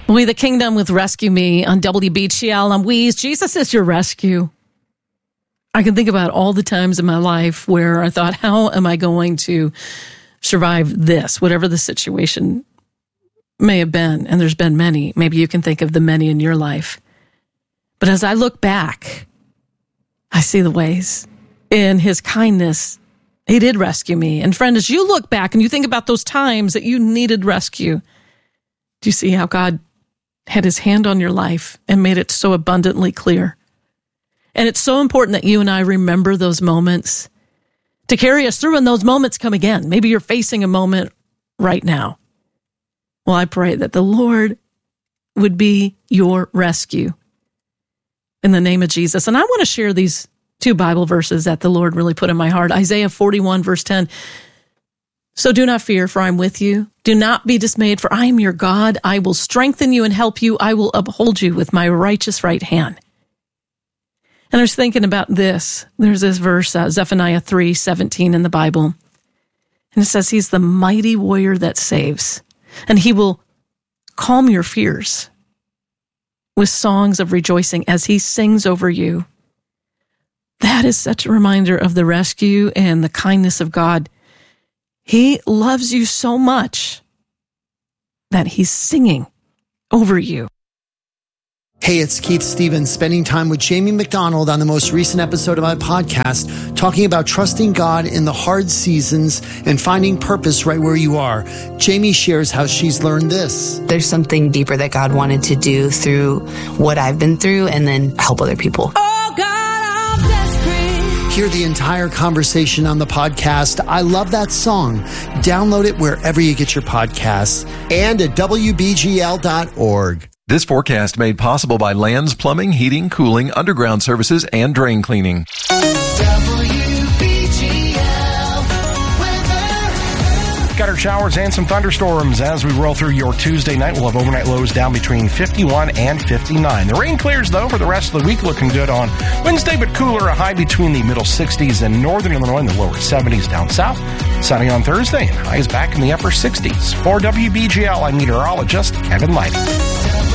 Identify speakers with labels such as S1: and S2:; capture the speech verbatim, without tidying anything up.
S1: We the Kingdom with Rescue Me on W B G L. I'm Weeze. Jesus is your rescue. I can think about all the times in my life where I thought, how am I going to survive this, whatever the situation may have been? And there's been many. Maybe you can think of the many in your life. But as I look back, I see the ways. In his kindness, he did rescue me. And friend, as you look back and you think about those times that you needed rescue, do you see how God had his hand on your life and made it so abundantly clear? And it's so important that you and I remember those moments to carry us through when those moments come again. Maybe you're facing a moment right now. Well, I pray that the Lord would be your rescue in the name of Jesus. And I want to share these two Bible verses that the Lord really put in my heart. Isaiah forty-one, verse ten. So do not fear, for I am with you. Do not be dismayed, for I am your God. I will strengthen you and help you. I will uphold you with my righteous right hand. And I was thinking about this. There's this verse, uh, Zephaniah three seventeen in the Bible. And it says, he's the mighty warrior that saves. And he will calm your fears with songs of rejoicing as he sings over you. That is such a reminder of the rescue and the kindness of God. He loves you so much that he's singing over you.
S2: Hey, it's Keith Stevens spending time with Jamie McDonald on the most recent episode of my podcast, talking about trusting God in the hard seasons and finding purpose right where you are. Jamie shares how she's learned this.
S3: There's something deeper that God wanted to do through what I've been through and then help other people.
S2: Oh God, I'm desperate. Hear the entire conversation on the podcast. I love that song. Download it wherever you get your podcasts and at W B G L dot org.
S4: This forecast made possible by Lands Plumbing, Heating, Cooling, Underground Services, and Drain Cleaning.
S5: W B G L weather. Gutter showers and some thunderstorms as we roll through your Tuesday night. We'll have overnight lows down between fifty-one and fifty-nine. The rain clears, though, for the rest of the week. Looking good on Wednesday, but cooler. A high between the middle sixties in northern Illinois and the lower seventies down south. Sunny on Thursday, and highs back in the upper sixties. For W B G L, I'm meteorologist Kevin Lighty.